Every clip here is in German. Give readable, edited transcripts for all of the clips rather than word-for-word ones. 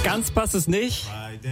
Ganz passt es nicht.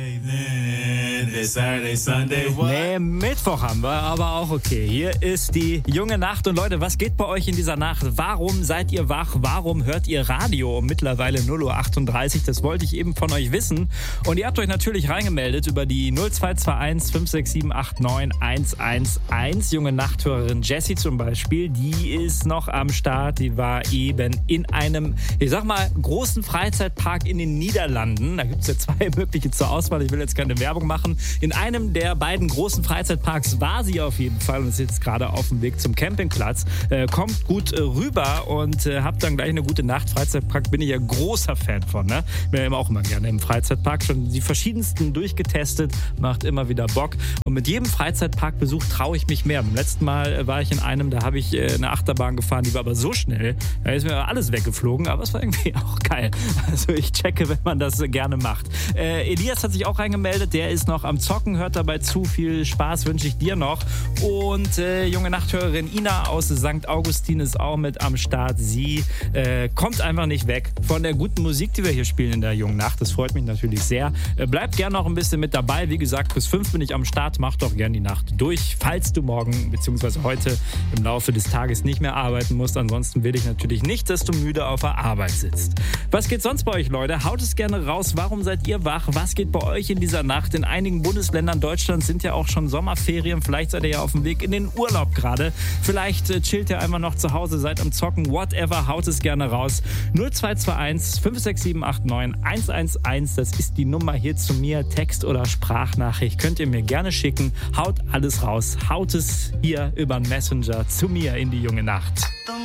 Nee, Mittwoch haben wir, aber auch okay. Hier ist die junge Nacht. Und Leute, was geht bei euch in dieser Nacht? Warum seid ihr wach? Warum hört ihr Radio um mittlerweile 0:38 Uhr? Das wollte ich eben von euch wissen. Und ihr habt euch natürlich reingemeldet über die 0221 567 89 111. Junge Nachthörerin Jessie zum Beispiel, die ist noch am Start. Die war eben in einem, ich sag mal, großen Freizeitpark in den Niederlanden. Da gibt es ja zwei mögliche zur Auswahl. Ich will jetzt keine Werbung machen. In einem der beiden großen Freizeitparks war sie auf jeden Fall und ist jetzt gerade auf dem Weg zum Campingplatz. Kommt gut rüber und habt dann gleich eine gute Nacht. Freizeitpark bin ich ja großer Fan von. Ne? Bin ja auch immer gerne im Freizeitpark. Schon die verschiedensten durchgetestet. Macht immer wieder Bock. Und mit jedem Freizeitparkbesuch traue ich mich mehr. Beim letzten Mal war ich in einem, da habe ich eine Achterbahn gefahren, die war aber so schnell. Da ist mir alles weggeflogen, aber es war irgendwie auch geil. Also ich checke, wenn man das gerne macht. Elias hat sich auch reingemeldet. Der ist noch am Zocken, hört dabei zu. Viel Spaß wünsche ich dir noch. Und junge Nachthörerin Ina aus St. Augustin ist auch mit am Start. Sie kommt einfach nicht weg von der guten Musik, die wir hier spielen in der jungen Nacht. Das freut mich natürlich sehr. Bleibt gerne noch ein bisschen mit dabei. Wie gesagt, bis 5 bin ich am Start. Mach doch gerne die Nacht durch, falls du morgen bzw. heute im Laufe des Tages nicht mehr arbeiten musst. Ansonsten will ich natürlich nicht, dass du müde auf der Arbeit sitzt. Was geht sonst bei euch, Leute? Haut es gerne raus. Warum seid ihr wach? Was geht bei euch in dieser Nacht? In einigen Bundesländern Deutschlands sind ja auch schon Sommerferien. Vielleicht seid ihr ja auf dem Weg in den Urlaub gerade. Vielleicht chillt ihr einfach noch zu Hause, seid am Zocken. Whatever, haut es gerne raus. 0221 567 89 111. Das ist die Nummer hier zu mir. Text- oder Sprachnachricht könnt ihr mir gerne schicken. Haut alles raus. Haut es hier über den Messenger zu mir in die junge Nacht.